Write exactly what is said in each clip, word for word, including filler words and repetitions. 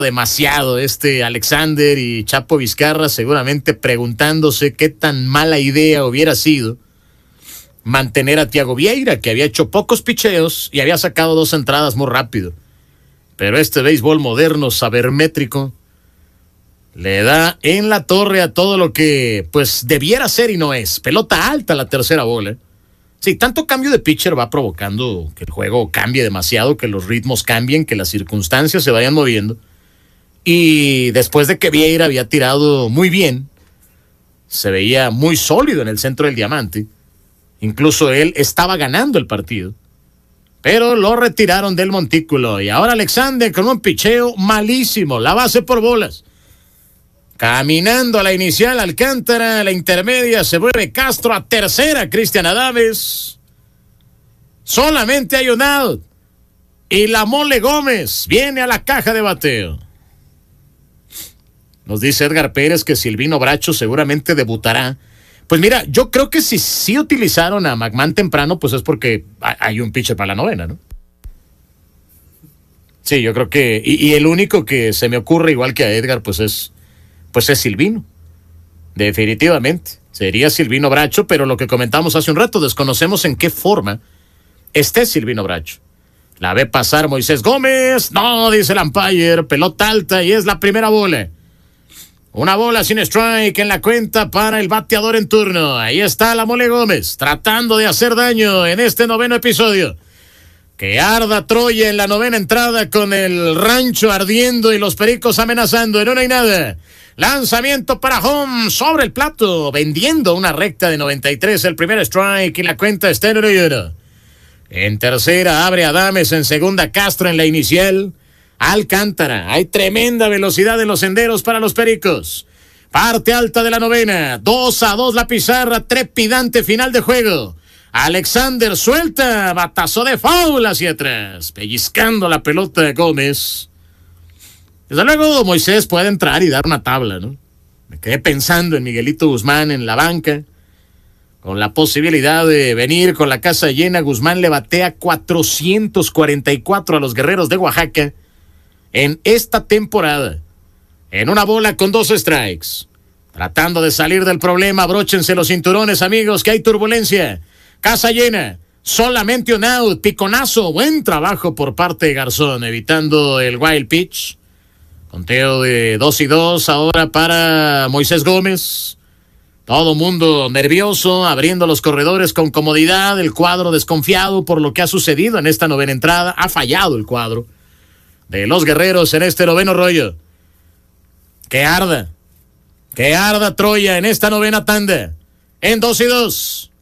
demasiado este Alexander y Chapo Vizcarra, seguramente preguntándose qué tan mala idea hubiera sido mantener a Thiago Vieira, que había hecho pocos picheos y había sacado dos entradas muy rápido. Pero este béisbol moderno, sabermétrico, le da en la torre a todo lo que pues debiera ser y no es. Pelota alta la tercera bola. Sí, tanto cambio de pitcher va provocando que el juego cambie demasiado, que los ritmos cambien, que las circunstancias se vayan moviendo. Y después de que Vieira había tirado muy bien, se veía muy sólido en el centro del diamante. Incluso él estaba ganando el partido. Pero lo retiraron del montículo. Y ahora Alexander con un picheo malísimo. La base por bolas. Caminando a la inicial, Alcántara, la intermedia, se vuelve Castro a tercera, Cristian Adames. Solamente hay un out. Y la Mole Gómez viene a la caja de bateo. Nos dice Edgar Pérez que Silvino Bracho seguramente debutará. Pues mira, yo creo que si sí utilizaron a McMahon temprano, pues es porque hay un pitcher para la novena, ¿no? Sí, yo creo que... Y, y el único que se me ocurre, igual que a Edgar, pues es... Pues es Silvino. Definitivamente. Sería Silvino Bracho, pero lo que comentamos hace un rato, desconocemos en qué forma esté Silvino Bracho. La ve pasar Moisés Gómez. No, dice el umpire. Pelota alta y es la primera bola. Una bola sin strike en la cuenta para el bateador en turno. Ahí está la Mole Gómez, tratando de hacer daño en este noveno episodio. Que arda Troya en la novena entrada con el rancho ardiendo y los Pericos amenazando. En una y nada. Lanzamiento para home sobre el plato, vendiendo una recta de noventa y tres, el primer strike y la cuenta está en uno y uno. En tercera abre Adames, en segunda Castro en la inicial. Alcántara, hay tremenda velocidad en los senderos para los Pericos. Parte alta de la novena, dos a dos la pizarra, trepidante final de juego. Alexander suelta, batazo de foul hacia atrás, pellizcando la pelota de Gómez. Desde luego Moisés puede entrar y dar una tabla, ¿no? Me quedé pensando en Miguelito Guzmán en la banca, con la posibilidad de venir con la casa llena. Guzmán le batea cuatrocientos cuarenta y cuatro a los Guerreros de Oaxaca en esta temporada, en una bola con dos strikes. Tratando de salir del problema, abróchense los cinturones, amigos, que hay turbulencia. Casa llena, solamente un out, piconazo, buen trabajo por parte de Garzón, evitando el wild pitch. Conteo de dos y dos ahora para Moisés Gómez. Todo mundo nervioso, abriendo los corredores con comodidad. El cuadro desconfiado por lo que ha sucedido en esta novena entrada. Ha fallado el cuadro de los Guerreros en este noveno rollo. Que arda. Que arda Troya en esta novena tanda. En dos y dos.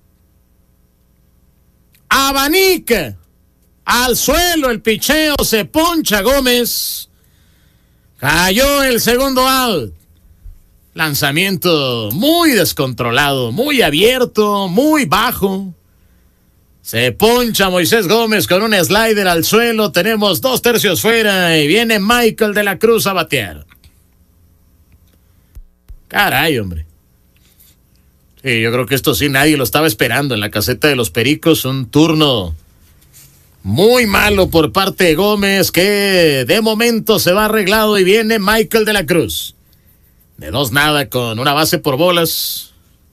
Abanica. Al suelo el picheo, se poncha Gómez. Cayó el segundo out. Lanzamiento muy descontrolado, muy abierto, muy bajo. Se poncha Moisés Gómez con un slider al suelo. Tenemos dos tercios fuera y viene Michael de la Cruz a batear. Caray, hombre. Sí, yo creo que esto sí nadie lo estaba esperando en la caseta de los Pericos. Un turno muy malo por parte de Gómez, que de momento se va arreglado y viene Michael de la Cruz. De dos nada con una base por bolas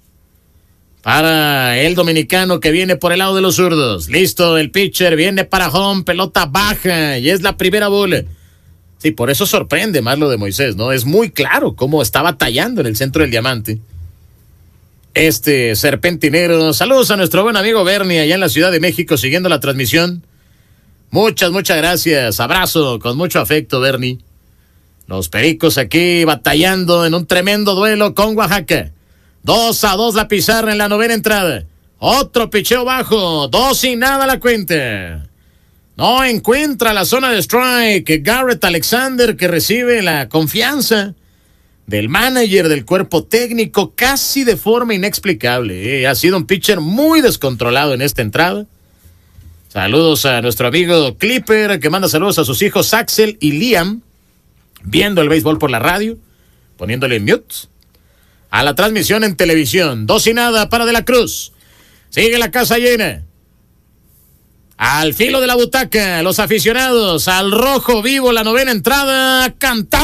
para el dominicano que viene por el lado de los zurdos. Listo, el pitcher viene para home, pelota baja y es la primera bola. Sí, por eso sorprende más lo de Moisés, ¿no? Es muy claro cómo está batallando en el centro del diamante este serpentinero. Saludos a nuestro buen amigo Bernie allá en la Ciudad de México siguiendo la transmisión. Muchas, muchas gracias. Abrazo con mucho afecto, Bernie. Los Pericos aquí batallando en un tremendo duelo con Oaxaca. Dos a dos la pizarra en la novena entrada. Otro picheo bajo. Dos y nada la cuenta. No encuentra la zona de strike Garrett Alexander, que recibe la confianza del manager, del cuerpo técnico, casi de forma inexplicable. ¿eh? Ha sido un pitcher muy descontrolado en esta entrada. Saludos a nuestro amigo Clipper, que manda saludos a sus hijos Axel y Liam, viendo el béisbol por la radio, poniéndole mute a la transmisión en televisión. Dos y nada para De la Cruz. Sigue la casa llena. Al filo de la butaca, los aficionados al rojo vivo, la novena entrada, cantando.